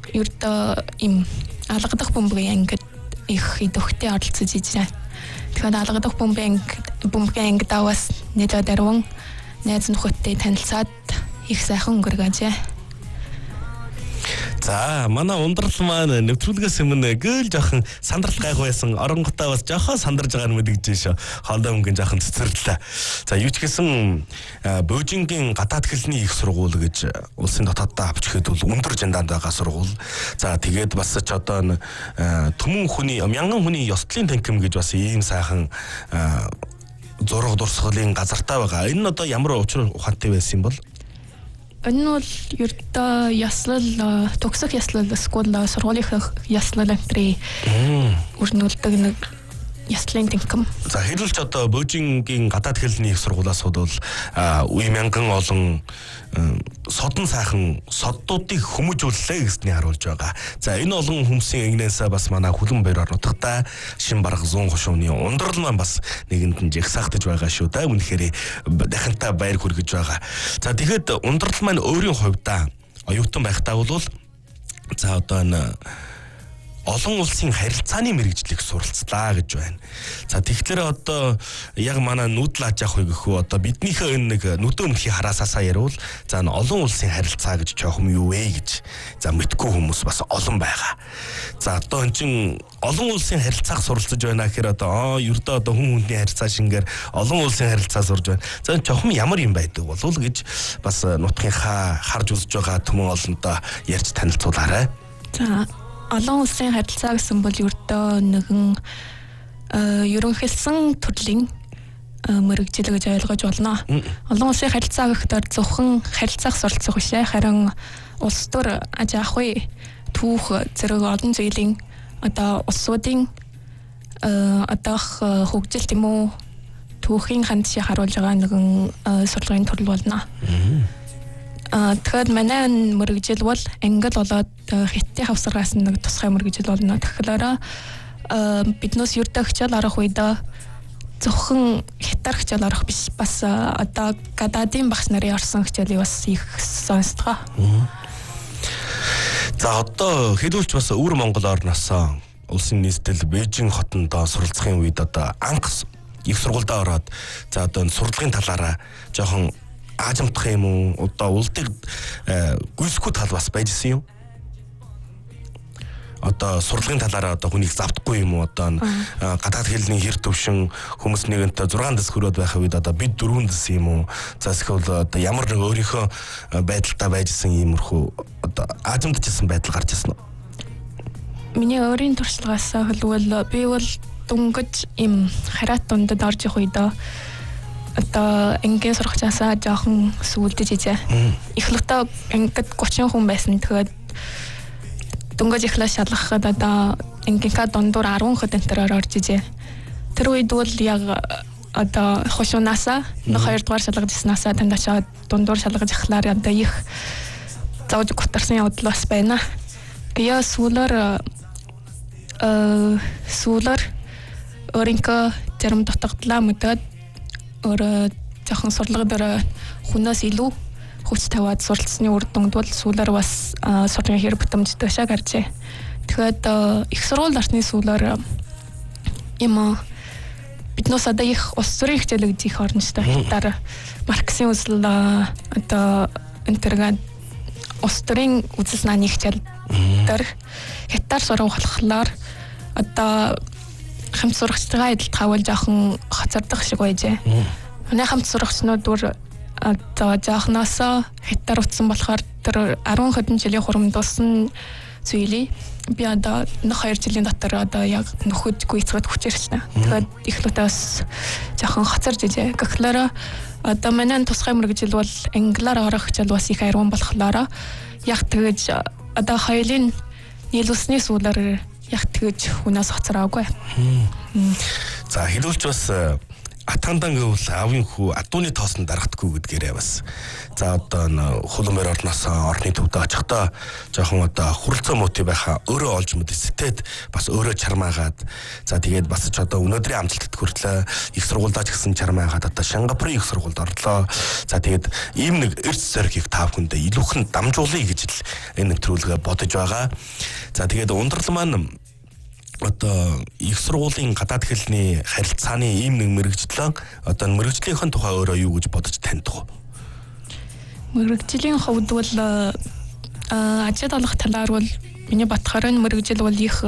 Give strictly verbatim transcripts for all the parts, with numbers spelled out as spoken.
ердөө им алгадах бөмбөгийн ангид их идэвхтэй оролцож ижээ. Тэгэхээр алгадах бөмбөгийн бөмбөгийн ангид аваас нэлээд дарван найз нөхөдтэй танилцаад их сайхан өнгөргөөжээ. За манай ундрал маань нэвтрүүлгээс өмнө гэл жоохон сандрал гайх байсан. Оронготаа бас жоохон сандарж байгааг мэдэгдэж шүү. Хоолой мөнгө жоохон цэцэрлээ. За юу ч гэсэн Бөөжингийн гадаад хэлний их сургууль гэж улсын дотооддоо авч ихэд бол өндөр жандаанд байгаа сургууль. За тэгээд бас ч одоо түмэн хүний мянган хүний ёслолын танхим гэж бас ийм сайхан зураг дурсгалын газартаа байгаа. Энэ нь одоо ямар учир ухаантай байсан юм бол? Энэ нь бол ердөө яслал төгсөх яслал скул сургуулийн яслал энтри өрнүүлдэг нэг яслын танхим. За хэлэлч одоо Бөөжингийн гадаад хэлний их сургуулиас бол үе мянган олон содон сайхан соддуудыг хүмүүжүүллээ гэсний харуулж байгаа. За энэ олон хүмүүсийн эгнээсээ бас манай хүлэн баяр орнотогтай шин бараг зүүн хошууны ундрал маань бас нэгэнд нь жигсаагдаж байгаа шүү да. Үнэхээр дахинтаа баяр хүргэж байгаа. За тэгэхэд ундрал маань өөрийн хувьдаа оюутан байхдаа бол за одоо энэ олон улсын харилцааны мэргэжлийг суралцлаа гэж байна. За тэгэхээр одоо яг манай нүүдэл аж авах гэхүү одоо биднийхээ энэ нэг нүдэн өмнөхий хараасаасаа ярил за олон улсын харилцаа гэж жоохом юу вэ гэж за мэдгүй хүмүүс бас олон байгаа. За одоо энэ чин олон улсын харилцааг суралцж байна гэхээр одоо ердөө одоо хүн хүнний харилцаа шингээр олон улсын харилцаа сурж байна. За жоохом ямар юм байдаг болов уу гэж бас нутгийнхаа харж үзэж байгаа түмэн олонтоо ярьж танилцуулаарай. За олон улсын харилцаа гэсэн бол ердөө нэгэн ерөнхийлсөн төрлийн мэргэжил гэж ойлгож болно. Олон улсын харилцаа гэхдээ зөвхөн харилцаах суралцах биш ээ. Харин улс төр аж ахуй түүх зэрэг олон зүйлийн одоо улсуудын одоо хөгжил тийм үү түүхийн хандшийг харуулж байгаа нэгэн сурлагын төрөл болно. Тэгэхээр манай мэргэжил бол англи болоод хятадын хавсаргаас нэг тусгай мэргэжил болно. Тэгэхээр биднээс ердөө хичээл арах үед зөвхөн хятад хичээл арах биш бас одоо гадаадын багш нарын орсон хичээлийг бас их сонсдгоо. За одоо хэлүүлж бас өвөр Монгол орноос улсын нийслэл Бээжин хотонд суралцахын үед одоо анх их сургуультай ороод за одоо сурлагын талаараа жоохон аажимдах юм уу одоо улдыг гүйсэхгүй тал бас байжсэн юм. Одоо сурлагын талаараа одоо хүнийг завдахгүй юм уу одоо гадаад хэлний хэр төвшин хүмүүс нэгэнтэй зургаан дэс хөрөөд байх үед одоо бид дөрвөн дэс юм уу за эсвэл одоо ямар нэг өөрийнхөө байдалтай байжсэн иймэрхүү одоо аажимдчихсан байдал гарч ирсэн үү? Миний өөрийн туршлагаас хэлбэл би бол дөнгөж им хараат дундад орж их үед одоо ангийн сурагчаасаа жоохон сүулдэж ижээ. Эхлэлтээ ангид гучин хүн байсан. Тэгээд дөнгөж эхлээ шалгахад одоо ангийнхаа дундуур арван хүн энтерээр орж ижээ. Тэр үед бол яг одоо хошуунаасаа нэг хоёр дугаар шалгаж ирснаасаа тандачаа дундуур шалгаж ахлаар одоо их зовж гутарсан явдал бас байна. Яа сүүлээр э сүүлээр өөрийнхөө зарим дутагдлаа мэдээд өөр жоохон сурлага дээр хүнээс илүү хүч тавиад суралцсны үр дүнд бол сүүлээр бас сурлагын хэрэг бүтэмжтэй шаг гарчээ. Тэгэхээр их сургууль орсны сүүлээр юм биднээс одоо их ус зүрийн хичээл гэж их орно шүү дээ. Хятаар Марксийн үзэл одоо энтергээд ус төрийн үзэл санааны хичээл дээр хятаар сурах болохоор одоо хамт сурагчтайгаа адилт хавал жоохон хоцордох шиг байжээ. Манай хамт сурагчнууд бүр одоо жоохноос хятаар утсан болохоор тэр арван хэдэн жилийн хурамд дууссан зүйлий би одоо нэг хоёр жилийн дотор одоо яг нөхөд гүйцэтгэд хүчээрчнэ. Тэгээд эхлэлээс жоохон хоцорж ижээ. Гэхлээр одоо манай тусгай мэргэжил бол англиар орох хичээл бас их арван болохоор яг тэгэж одоо хоёулын нийлүүлсний сүүлээр яг тэгэж хүнээс хоцороогүй. За хэлүүлж бас атандан гэвэл аавын хүү адууны тоосон дарагдаггүй гэдгээрээ бас за одоо хулмээр орноос орны төвд очихдоо жоохон одоо хүрэлцээ муутай байхаа өөрөө олж мэдсэтэд бас өөрөө чармаагаад за тэгээд бас ч одоо өнөөдрийн амжилтад хүрлээ их сургуульдаа ч гэсэн чармаагаад одоо Сингапурын их сургуульд орлоо. За тэгээд ийм нэг эрс зоригийг та бүхэндээ илүүхэн дамжуулъя гэж л энэ нэвтрүүлгээ бодож байгаа. За тэгээд ундрал маань одоо их сургуулийн гадаад хэлний харилцааны ийм нэг мэрэгжлэн одоо мэрэгжлийнхэн тухай өөрөө юу гэж бодож таних вэ? Мэрэгжлийн хувьд бол ажил олох талаар бол миний бодохоор нь мэрэгжил бол их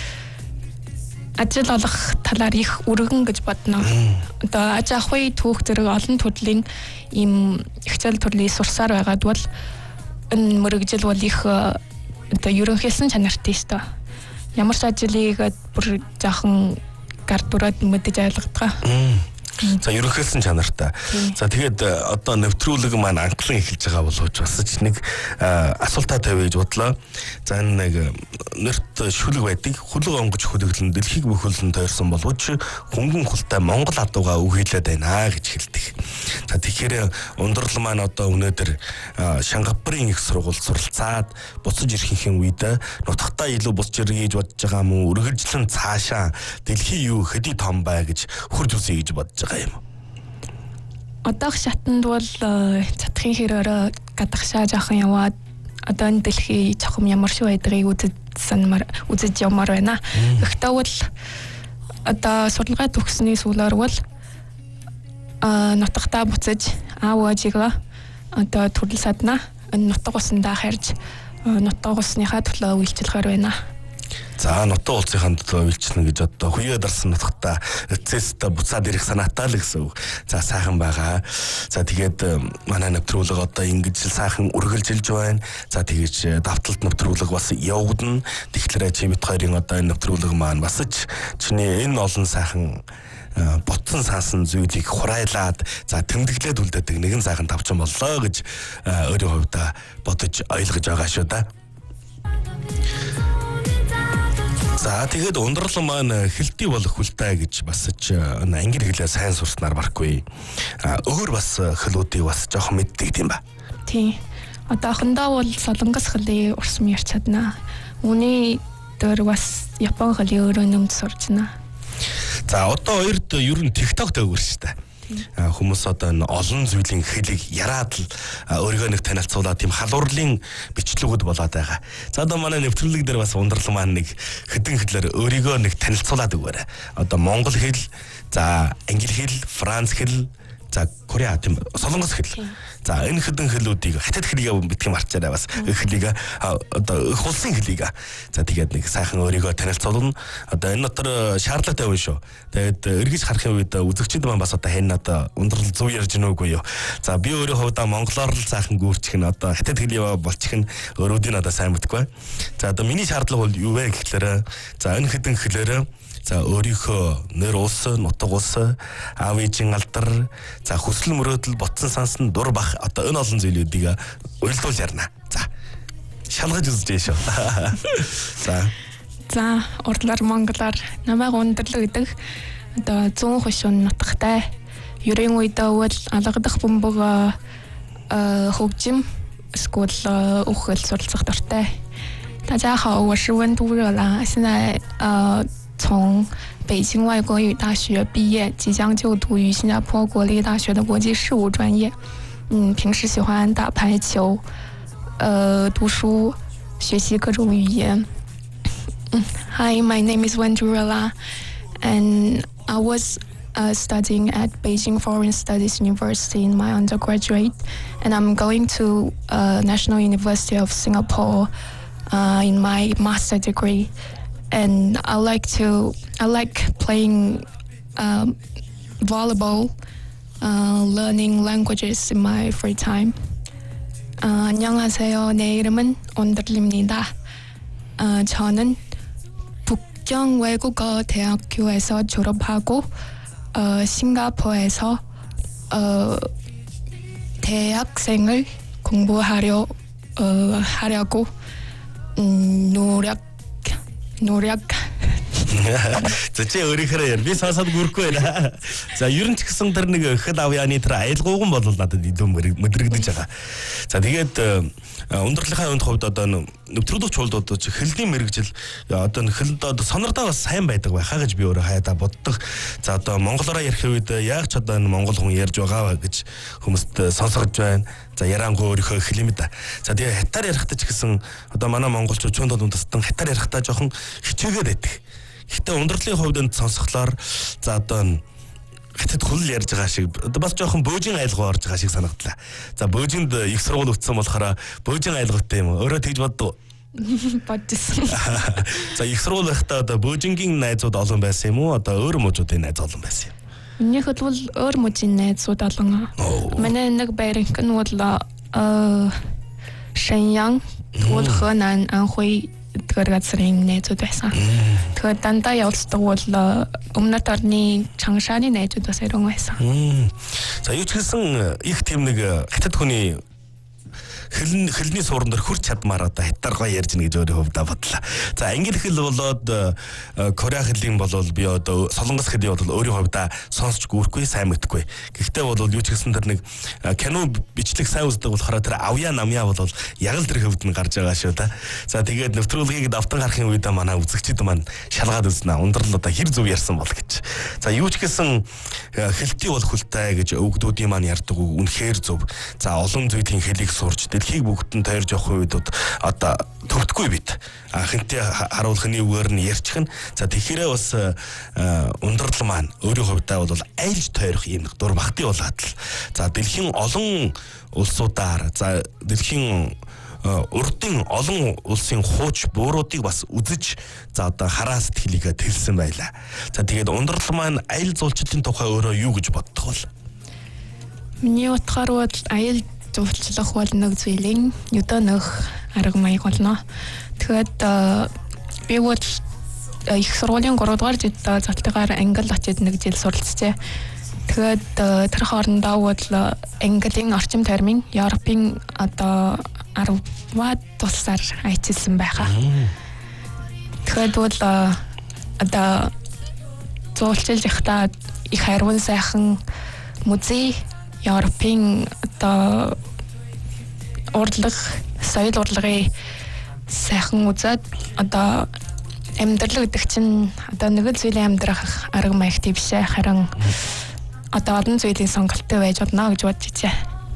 ажил олох талаар их өргөн гэж бодно. Одоо аж ахуй түүх зэрэг олон төрлийн ийм хичээл төрлийн сурсаар байгаад бол энэ мэрэгжил бол их одоо ерөнхийлсэн чанартай шүү дээ. Ямар ч ажлыг бүр жоохон гардураад мэдэж ойлгодог. За ерөнхийлсэн чанартай. За тэгээд одоо нэвтрүүлэг маань анхлан эхэлж байгаа боловч бас ч нэг асуултаа тавья гэж бодлоо. За энэ нэг нэрт шүлэг байдаг. Хүлэг онгож хөлөглөн дэлхийг бүхэлдэн тойрсон боловч хөнгөн хултай Монгол адууга үхэлээд байна гэж хэлдэг. За тэгэхээр ундрал маань одоо өнөөдөр Сингапурын их сургууль суралцаад буцаж ирэхин үед нутагтаа илүү буцаж ирэх гэж бодож байгаа мó үргэлжлэн цаашаа дэлхий юу хэдий том бай гэж хурж үсэ гэж бодож байгаа юм. Одоох шатанд бол цатхын хэрээр гадагшаа жоохон яваад одоо энэ дэлхий чухам ямар шиг байдгийг үзсэн үзэж явмаар байна. Гэхдээ бол одоо суралгаа төгссөний сүүлээр бол а нутагтаа буцаж аав ээжигээ одоо төрөл садна энэ нутаг усандаа харж нутаг усныхаа төлөө үйлчлэхээр байна. За нутаг улсынхаа төлөө үйлчлэнэ гэж одоо хуйаа дарсан нутагтаа эцэстээ буцаад ирэх санаатай л гэсэн үг. За сайхан байгаа. За тэгээд манай нэвтрүүлэг одоо ингэж сайхан үргэлжилж байна. За тэгэж давталт нэвтрүүлэг бас явагдана. Тэгэхээр чи бит хоёрын одоо энэ нэвтрүүлэг маань бас ч чиний энэ олон сайхан ботсон саасан зүйлийг хурайлаад за тэмдэглээд үлдээдэг нэгэн сайхан тавчсан боллоо гэж өөрийн хувьдаа бодож ойлгож байгаа шүү да. За тэгээд ундрал маань хэлтий болох хүлтэй гэж бас ч англи хэлээ сайн сурснаар барахгүй. Өөр бас хэлүүдийг бас жоохон мэддэг тийм ба. Тийм. Одоохондоо бол солонгос хэлийг урсам ярьж чадна. Үүний дээр бас япон хэлийг өөрөө нэмж сурч байна. За одоо хоёрд ер нь TikTok дээгүүр шүү дээ. Хүмүүс одоо энэ олон зүйлийн хэлийг яраад л өөрийгөө нэг танилцуулаад тийм халуурлын бичлэгүүд болоод байгаа. За одоо манай нэвтрүүлэг дээр бас ундрал маань нэг хэдэн хэлээр өөрийгөө нэг танилцуулаад өгөөрэй. Одоо монгол хэл, за англи хэл, франц хэл, за Кореа тийм солонгос хэл. За энэ хэдэн хэлүүдийг хятад хэлийг битгий марчаарай бас хэлийг одоо их улсын хэлийг. За тэгээд нэг сайхан өөрийгөө танилцуулна. Одоо энэ дотор шаардлагатай байна шүү. Тэгээд эргэж харахын үед үзэгчид маань бас одоо хэн одоо ундрал зөв ярьж гэнэ үгүй юу. За би өөрөө хувьдаа монголоор л сайхан гүрчих нь одоо хятад хэлийг болчих нь өөрөөдийн одоо сайн мэдгүй. За одоо миний шаардлага бол юу вэ гэхлээр за энэ хэдэн хэлээр за өөрийнхөө нэр улс, нутаг улс, аав ээжийн алдар, за хүсэл мөрөөдөл, ботсон сансан дур бах одоо энэ олон зүйлүүдийг уйлдуул ярина. За шалгаж үзэж шүү. За. За урдлаар монголоор намайг ундрал гэдэг одоо зүүн хошин нутагтай ерийн үедээ бол алгадах бөмбөг хөгжим эсвэл үхэл суралцах дуртай. 大家好，我是温都热拉，现在呃从北京外国语大学毕业，即将就读于新加坡国立大学的国际事务专业。嗯，平时喜欢打排球，呃，读书，学习各种语言。嗯 Hi, my name is Wendurala, and I was uh, studying at Beijing Foreign Studies University in my undergraduate, and I'm going to uh, National University of Singapore uh, in my master degree. And I like to I like playing um, volleyball, uh, learning languages in my free time. Uh, 안녕하세요. 내 이름은 온들립니다. Uh, 저는 북경 외국어 대학교에서 졸업하고 uh, 싱가포르에서 uh, 대학생을 공부하려 uh, 하려고 um, 노력 노력 За чи өөрийнхөө яар би сонсоод гүрэхгүй байна. За ер нь ч гэсэн тэр нэг хэл авьяаны тэр аялгууган бол надад илүү мэдрэгдэж байгаа. За тэгээд өндөрлийнхаа өнд хувьд одоо нэвтрүүлэгч hulдууд ч хэлний мэрэгжил одоо хэлд одоо сонордоо бас сайн байдаг байхаа гэж би өөрөө хаяада боддог. За одоо монголоор ярих үед яг ч одоо энэ монгол хүн ярьж байгаа гэж хүмүүст сонсгож байна. За ярангуй өөрийнхөө хэлэмэд. За тэгээ хятаар ярихтаа ч гэсэн одоо манай монголчууд чөнд бол тастан хятаар ярихтаа жоохон хичээгээд байдаг. Гэтэ ундралын хувьд энд сонсохлоор за одоо хятад хөл ярьж байгаа шиг бас жоохон бөөжин айлгуу орж байгаа шиг санагдлаа. За бөөжинд их сургууль өгсөн болохоор бөөжин айлгуутай юм. Өөрөө тэгж боддог. Бодсон. За их сургууль байхдаа одоо бөөжингийн найзууд олон байсан юм уу? Одоо өөр мужуудын найз олон байсан юм. Миний хувьд бол өөр мужийн найзууд олон. Манай нэг байрынх нь бол э Шэньян, тэгвэл Хэнан, Анхуй тэр газрын найзууд байсан. Тэгэхээр дандаа явуулдаг бол өмнөд орны Чангшааны найзууд бас ирэн байсан. За юу ч гэсэн их тийм нэг хятад хүний хэл хэлний суурин дээр хүрч чадмаар одоо хятаргаа ярьж гэнэ гэж өөрөө хувьдаа бодлоо. За англи хэл болоод Кореа хэлний болол би одоо солонгос хэлний бол өөрийн хувьдаа сонсч гүрэхгүй сайн мэдхгүй. Гэхдээ бол юу ч гэсэн тэр нэг кино бичлэг сайн үздэг болохоор тэр авьяа намьяа бол яг л тэр хөвд нь гарч байгаа шүү да. За тэгээд нэвтрүүлгийг давтан гарахын үедээ манай үзэгчид маань шалгаад үзнэ. Ундрал одоо хэр зөв ярьсан бол гэж. За юу ч гэсэн хэлтий бол хүлтэй гэж өвгдүүдийн маань ярьдаг үнэхээр зөв. За олон зүйлийн хэлийг сурч дэлхийг бүгдэн тойрж явах үед одоо төвтгүй бид хинтээ харуулхны үгээр нь ярьчих нь. За тэгэхээр бас ундрал маань өөрийн хувьдаа бол айлж тойрох юм дур багтий болоод л за дэлхийн олон улсуудаар за дэлхийн урдын олон улсын хууч бууруудыг бас үзэж за одоо хараа сэтгэлийгээ тэлсэн байлаа. За тэгээд ундрал маань аялал жуулчлалын тухай өөрөө юу гэж боддог вэ? Миний утгаар бол аялал жуулчлах бол нэг зүйлийн өдөнөх арга маяг болно. Тэгээд би бол их сургуулийн гурав дугаар жилд залтайгаар англи очиж нэг жил суралцжээ. Тэгээд тэр хоорондоо бол английн орчин термин Европын одоо арваад тусаар ажилласан байхаа. Тэгэхээр бол одоо зуулчилж ихта их хайрван сайхан музей Европын одоо урлаг соёл урлагийн сайхан үзээд одоо амьдрал гэдэг чинь одоо нэг л зүйлийн амьдрах арга маягтай биш ээ харин одоо олон зүйлийн сонголттой байж болно гэж бодож байна.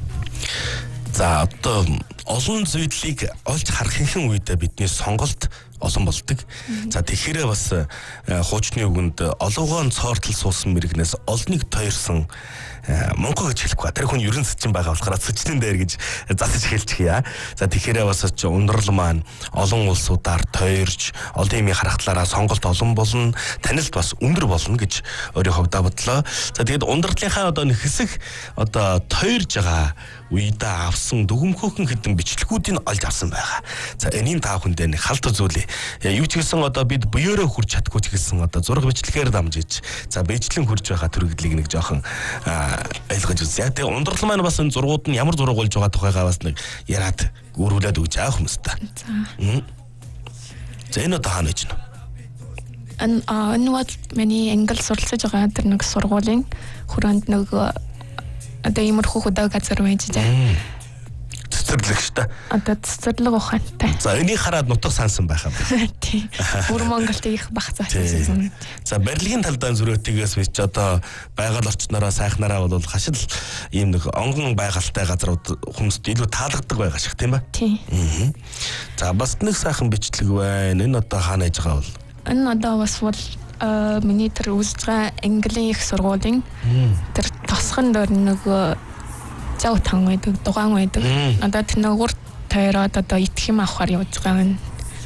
За одоо олон зүйлийг олж харахын үедээ бидний сонголт олон болдог. За тэгэхээр бас хуучны үгэнд олоогоон цоортол суусан мэрэгнээс олныг тойрсон Монгол гэж хэлэхгүй. Тэр хүн ерөн сэтчин байгаа болохоор сэтчнэн дээр гэж засаж хэлчихье. За тэгэхээр бас ч ундрал маань олон улсуудаар тойрж олон юмыг харахтлаараа сонголт олон болно. Танилт бас өндөр болно гэж өөрийн хувьдаа бодлоо. За тэгээд ундралынхаа одоо нэг хэсэг одоо тойрж байгаа үедээ авсан дүгмхөөхөн хэдэн бичлэгүүдийг олж авсан байгаа. За энийн таа хүн дээр нэг халдвар зүйлээ. Юу ч гэсэн одоо бид буёороо хүрч чадахгүй ч гэсэн одоо зураг бичлэгээр дамжиж за бэжлэн хүрж байгаа төрөглийг нэг жоохон ойлгож үзье. Тэгээ ундрал маань бас энэ зургууд нь ямар зураг болж байгаа тухайгаа бас нэг яриад өөрүүлээд өгч аах хүмүүстэй. За. За энэ одоо хаана гэж нэ? Ан ануад миний англи суралцж байгаа тэр нэг сургуулийн хүрээнд нэг одоо иймэрхүү хөдөө газар байж дээ. Цэцэрлэг шүү дээ. Одоо цэцэрлэг ухаантай. За энийг хараад нутаг сансан байх юм. Тийм. Бүр Монголд их бах заачихсан. За барилгын талдаа зүрхтгээс бич одоо байгаль орчнороо сайхнараа бол хашил ийм нэг онгон байгальтай газрууд хүмүүст илүү таалагддаг байгаа шиг тийм ба? Тийм. За бас нэг сайхан бичлэг байна. Энэ одоо хаана яж байгаа бол? Энэ одоо бас бол миний тэр үзэж байгаа английн их сургуулийн тэр тосхон дээр нэг зав тан байдаг, дугаан байдаг. Одоо тэр урд тойроод одоо итгэм авахар явж байгаа юм.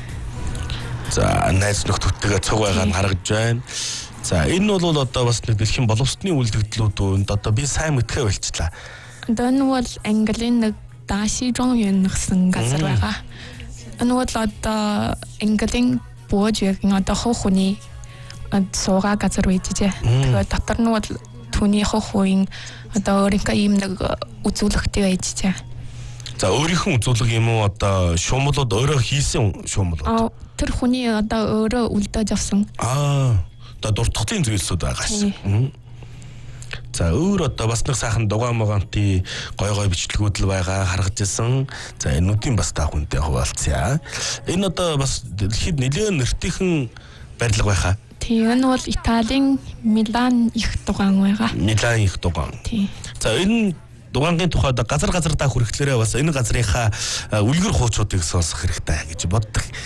За найз нөхдөдтэйгээ цуг байгааг харагдж байна. За энэ бол одоо бас нэг дэлхийн боловсролын үйлдвэрлэлүүд одоо би сайн мэдхээ болчихлаа. Одоо энэ бол английн нэг Даши Жонgyun гэсэн газар байгаа. Энэ бол одоо английн бууж яг одоо хөх хүний суугаа газар үйжээ. Тэгээд дотор нь бол түүний хөх үеийн одоо өөрийнхөө ийм нэг үзүүлэгтэй байжээ. За өөрийнхөө үзүүлэг юм уу одоо шуумлууд өөрөө хийсэн шуумлууд. Аа тэр хүний одоо өөрөө үлдээж авсан. Аа одоо дуртгалтын зүйлсүүд байгаас. За өөр одоо бас нэг сайхан дугаан моганти гой гой бичлэгүүд л байгаа харагдж ирсэн. За энүүдийн бас та хүнтэй хуваалцъя. Энэ одоо бас дэлхийд нэлээд нэртэйхэн барилга байхаа. Тийм энэ бол Италийн Милан их дугаан байгаа. Милан их дугаан. Тийм. За энэ дугаангийн тухайд газар газар та хүрэхлээрээ бас энэ газрынхаа үлгэр хуучуудыг сонсох хэрэгтэй гэж боддог.